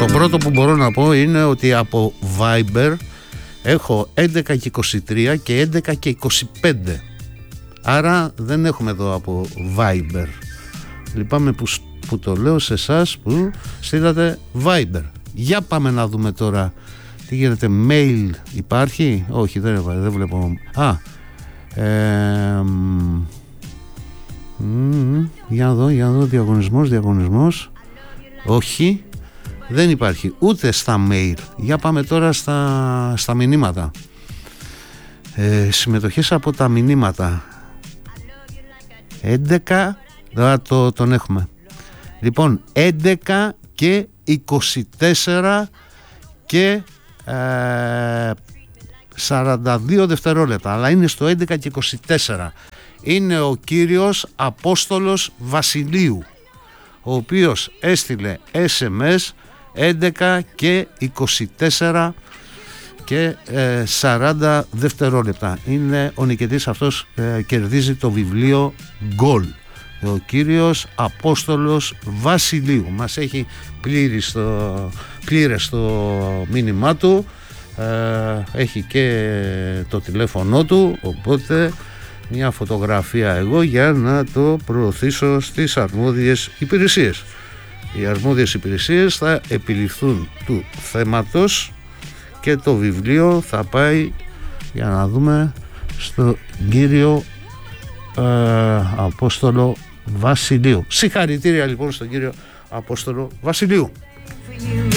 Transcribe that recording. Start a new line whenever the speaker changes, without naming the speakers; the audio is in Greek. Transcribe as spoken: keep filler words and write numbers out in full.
Το πρώτο που μπορώ να πω είναι ότι από Viber έχω έντεκα και είκοσι τρία και έντεκα και είκοσι πέντε. Άρα δεν έχουμε εδώ από Viber. Λυπάμαι που, που το λέω σε εσάς που στείλατε Viber. Για πάμε να δούμε τώρα τι γίνεται. Mail υπάρχει? Όχι, δεν, δεν βλέπω. Α, ε, μ, για να δω, για να δω. Διαγωνισμός, διαγωνισμός. Όχι, δεν υπάρχει ούτε στα mail. Για πάμε τώρα στα, στα μηνύματα. ε, Συμμετοχές από τα μηνύματα. έντεκα, τώρα το, τον έχουμε. Λοιπόν, έντεκα και είκοσι τέσσερα και ε, σαράντα δύο δευτερόλεπτα. Αλλά είναι στο έντεκα και είκοσι τέσσερα. Είναι ο κύριος Απόστολος Βασιλείου, ο οποίος έστειλε ες εμ ες έντεκα και είκοσι τέσσερα και ε, σαράντα δευτερόλεπτα. Είναι ο νικητής αυτός, ε, κερδίζει το βιβλίο Γκολ. Ο κύριος Απόστολος Βασιλείου μας έχει πλήρης στο, πλήρες το μήνυμά του, ε, έχει και το τηλέφωνό του, οπότε μια φωτογραφία εγώ για να το προωθήσω στις αρμόδιες υπηρεσίες. Οι αρμόδιες υπηρεσίες θα επιληφθούν του θέματος και το βιβλίο θα πάει, για να δούμε, στο κύριο ε, Απόστολο Βασιλείου. Συγχαρητήρια λοιπόν στον κύριο Απόστολο Βασιλείου.